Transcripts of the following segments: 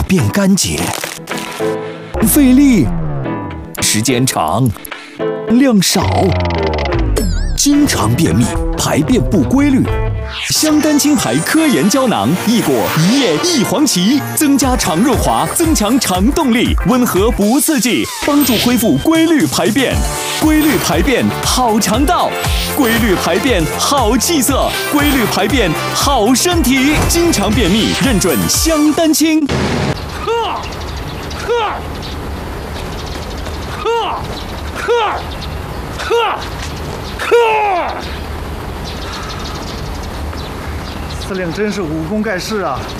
便干结，费力，时间长，量少，经常便秘，排便不规律。香丹青牌科研胶囊，一果一叶一黄芪，增加肠润滑，增强肠动力，温和不刺激，帮助恢复规律排便。规律排便好肠道，规律排便好气色，规律排便好身体。经常便秘，认准香丹青。 司令真是武功盖世啊！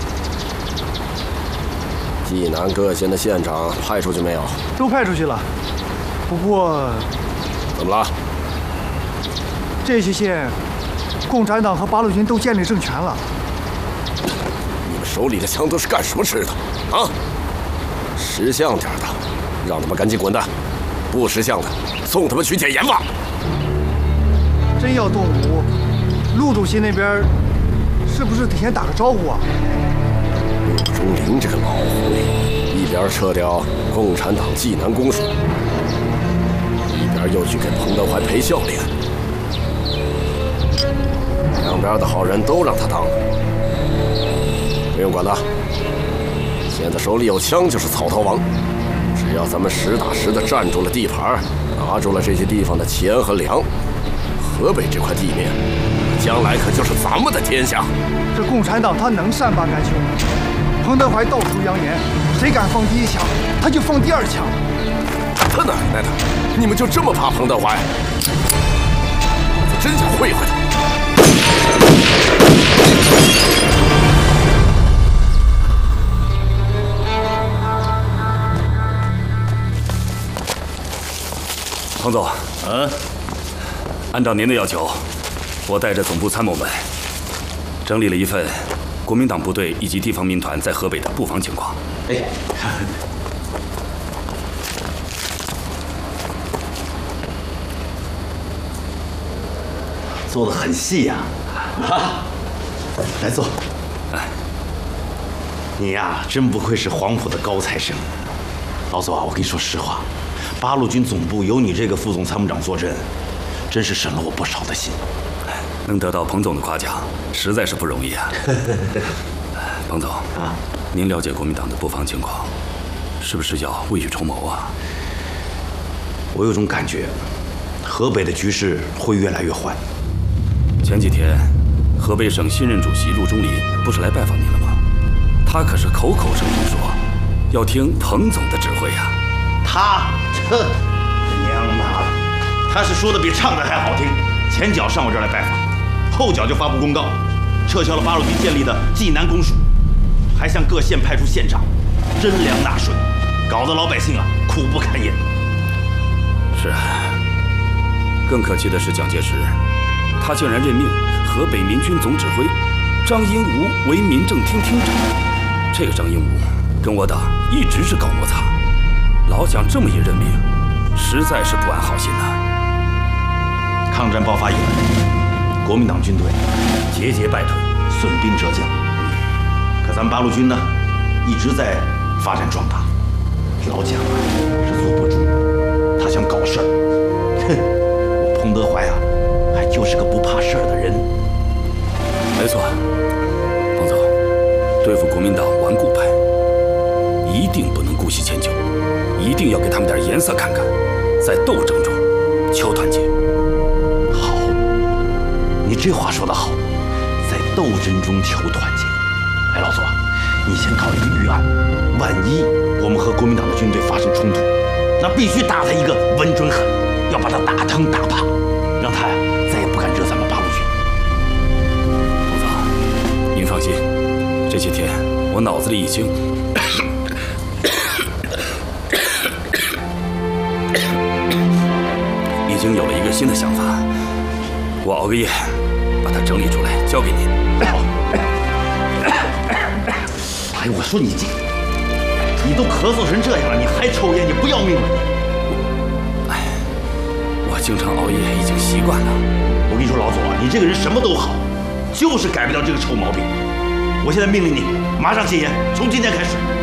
济南各县的县长派出去没有？ 都派出去了，不过怎么了？ 这些县，共产党和八路军都建立政权了。 你们手里的枪都是干什么吃的？啊？识相点的，让他们赶紧滚蛋；不识相的，送他们去检严吧。 真要动武，陆主席那边是不是得先打个招呼啊？ 陆中林这个老狐狸，一边撤掉共产党济南公署，一边又去给彭德怀赔笑脸，两边的好人都让他当了，不用管他。现在手里有枪就是草头王，只要咱们实打实的站住了地盘，拿住了这些地方的钱和粮，河北这块地面将来可就是咱们的天下。 这共产党他能善罢甘休吗？彭德怀到处扬言，谁敢放第一枪，他就放第二枪。 他奶奶的！你们就这么怕彭德怀？我真想会会他！ 彭总，按照您的要求，我带着总部参谋们整理了一份国民党部队以及地方民团在河北的布防情况。 做得很细呀，来坐。你呀，真不愧是黄埔的高材生。老左啊，我跟你说实话，八路军总部有你这个副总参谋长坐镇，真是省了我不少的心。 能得到彭总的夸奖，实在是不容易啊。彭总啊，您了解国民党的布防情况，是不是要未雨绸缪啊？ 我有种感觉，河北的局势会越来越坏。 前几天，河北省新任主席陆中林不是来拜访您了吗？他可是口口声声说要听彭总的指挥呀。 他这娘妈的，他是说的比唱的还好听。前脚上我这儿来拜访，后脚就发布公告，撤销了八路军建立的济南公署，还向各县派出县长，征粮纳税，搞得老百姓啊苦不堪言。 是啊，更可气的是蒋介石，他竟然任命河北民军总指挥张英吾为民政厅厅长。这个张英吾跟我党一直是搞摩擦，老蒋这么一任命，实在是不安好心呐。 抗战爆发以来，国民党军队节节败退，损兵折将。可咱们八路军呢，一直在发展壮大。老蒋啊，是坐不住，他想搞事儿。哼，我彭德怀啊，还就是个不怕事儿的人。 没错，彭总，对付国民党顽固派，一定不能姑息迁就，一定要给他们点颜色看看，在斗争中求团结。 好，你这话说得好，在斗争中求团结。哎，老左，你先考虑个预案，万一我们和国民党的军队发生冲突，那必须打他一个稳准狠，要把他打疼打怕，让他呀再也不敢惹咱们八路军。 彭总，您放心，这些天我脑子里已经有了一个新的想法，我熬个夜把它整理出来交给您。 哎呦，我说你都咳嗽成这样了，你还抽烟，你不要命了？ 哎，我经常熬夜已经习惯了。 我跟你说，老左，你这个人什么都好，就是改不掉这个臭毛病。我现在命令你马上戒烟，从今天开始。